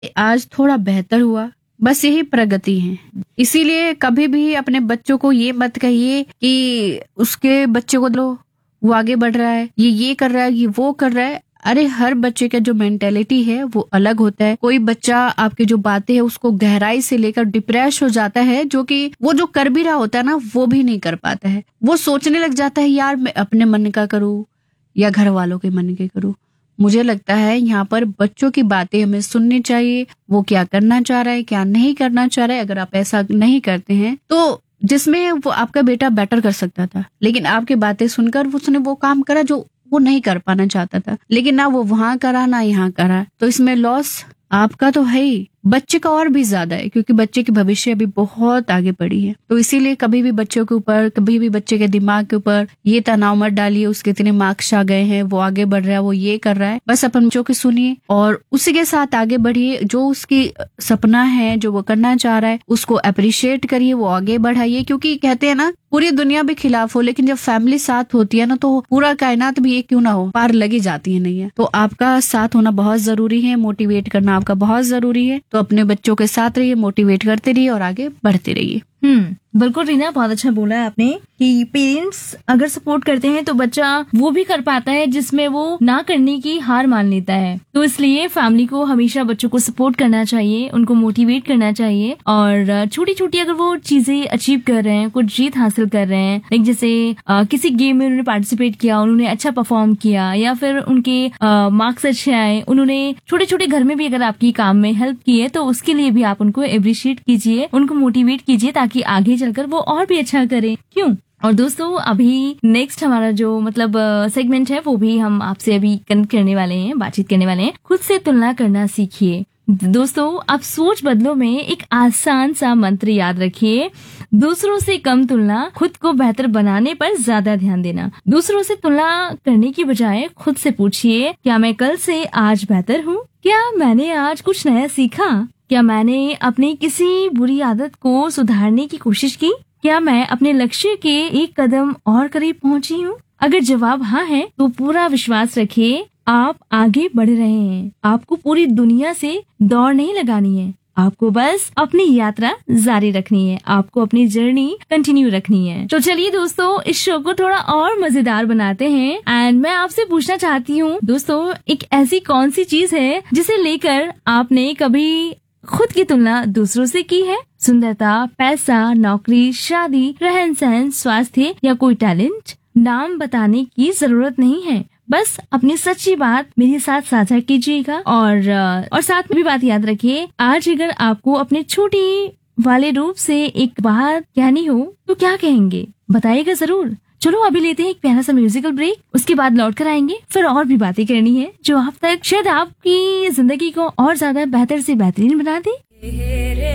आज थोड़ा बेहतर हुआ, बस यही प्रगति है। इसीलिए कभी भी अपने बच्चों को ये मत कहिए कि उसके बच्चे को लो, वो आगे बढ़ रहा है, ये कर रहा है, ये वो कर रहा है। अरे हर बच्चे का जो मेंटेलिटी है वो अलग होता है। कोई बच्चा आपके जो बातें है उसको गहराई से लेकर डिप्रेस हो जाता है, जो कि वो जो कर भी रहा होता है ना वो भी नहीं कर पाता है। वो सोचने लग जाता है यार मैं अपने मन का करूँ या घर वालों के मन के करूँ। मुझे लगता है यहाँ पर बच्चों की बातें हमें सुननी चाहिए, वो क्या करना चाह रहा है क्या नहीं करना चाह रहा है। अगर आप ऐसा नहीं करते हैं तो जिसमें वो आपका बेटा बेटर कर सकता था, लेकिन आपकी बातें सुनकर उसने वो काम करा जो वो नहीं कर पाना चाहता था, लेकिन ना वो वहां करा ना यहाँ करा, तो इसमें लॉस आपका तो है ही, बच्चे का और भी ज्यादा है, क्योंकि बच्चे की भविष्य अभी बहुत आगे बढ़ी है। तो इसीलिए कभी भी बच्चों के ऊपर, कभी भी बच्चे के दिमाग के ऊपर ये तनाव मत डालिए उसके इतने मार्क्स आ गए हैं, वो आगे बढ़ रहा है, वो ये कर रहा है। बस अपन बच्चों की सुनिए और उसी के साथ आगे बढ़िए। जो उसकी सपना है, जो वो करना चाह रहा है, उसको अप्रिशिएट करिए, वो आगे बढ़ाइए। क्योंकि कहते हैं ना पूरी दुनिया भी खिलाफ हो, लेकिन जब फैमिली साथ होती है ना तो पूरा कायनात भी एक क्यों ना हो पार लगी जाती है, नहीं है। तो आपका साथ होना बहुत जरूरी है, मोटिवेट करना आपका बहुत जरूरी है। तो अपने बच्चों के साथ रहिए, मोटिवेट करते रहिए और आगे बढ़ते रहिए। बिल्कुल रीना, बहुत अच्छा बोला है आपने कि पेरेंट्स अगर सपोर्ट करते हैं तो बच्चा वो भी कर पाता है जिसमें वो ना करने की हार मान लेता है। तो इसलिए फैमिली को हमेशा बच्चों को सपोर्ट करना चाहिए, उनको मोटिवेट करना चाहिए। और छोटी छोटी अगर वो चीजें अचीव कर रहे हैं, कुछ जीत हासिल कर रहे हैं, लाइक जैसे किसी गेम में उन्होंने पार्टिसिपेट किया, उन्होंने अच्छा परफॉर्म किया, या फिर उनके मार्क्स अच्छे आए, उन्होंने छोटे छोटे घर में भी अगर आपकी काम में हेल्प की है तो उसके लिए भी आप उनको अप्रिशिएट कीजिए, उनको मोटिवेट कीजिए, ताकि आगे चलकर वो और भी अच्छा करें। क्यों? और दोस्तों अभी नेक्स्ट हमारा जो मतलब सेगमेंट है वो भी हम आपसे अभी कनेक्ट करने वाले हैं, बातचीत करने वाले हैं। खुद से तुलना करना सीखिए। दोस्तों आप सोच बदलो में एक आसान सा मंत्र याद रखिए, दूसरों से कम तुलना, खुद को बेहतर बनाने पर ज्यादा ध्यान देना। दूसरों से तुलना करने की बजाय खुद से पूछिए, क्या मैं कल से आज बेहतर हूँ? क्या मैंने आज कुछ नया सीखा? क्या मैंने अपनी किसी बुरी आदत को सुधारने की कोशिश की? क्या मैं अपने लक्ष्य के एक कदम और करीब पहुंची हूँ? अगर जवाब हाँ है तो पूरा विश्वास रखिए, आप आगे बढ़ रहे हैं। आपको पूरी दुनिया से दौड़ नहीं लगानी है, आपको बस अपनी यात्रा जारी रखनी है, आपको अपनी जर्नी कंटिन्यू रखनी है। तो चलिए दोस्तों इस शो को थोड़ा और मजेदार बनाते हैं। एंड मैं आपसे पूछना चाहती हूँ दोस्तों, एक ऐसी कौन सी चीज है जिसे लेकर आपने कभी खुद की तुलना दूसरों से की है? सुंदरता, पैसा, नौकरी, शादी, रहन सहन, स्वास्थ्य या कोई टैलेंट? नाम बताने की जरूरत नहीं है, बस अपनी सच्ची बात मेरे साथ साझा कीजिएगा। और साथ में भी बात याद रखिए, आज अगर आपको अपने छोटी वाले रूप से एक बात कहनी हो तो क्या कहेंगे? बताइएगा जरूर। चलो अभी लेते हैं एक प्यारा सा म्यूजिकल ब्रेक, उसके बाद लौट कर आएंगे। फिर और भी बातें करनी है जो आप तक शायद आपकी जिंदगी को और ज्यादा बेहतर से बेहतरीन बना दे।